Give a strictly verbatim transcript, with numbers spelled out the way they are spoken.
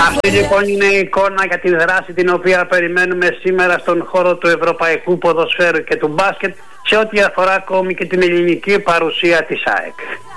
Αυτή λοιπόν είναι η εικόνα για τη δράση την οποία περιμένουμε σήμερα στον χώρο του ευρωπαϊκού ποδοσφαίρου και του μπάσκετ σε ό,τι αφορά ακόμη και την ελληνική παρουσία της ΑΕΚ.